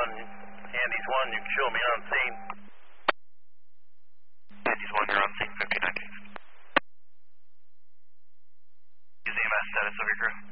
Andes 1, you can show me on scene. Andes 1, you're on scene, 59. Use EMS status of your crew.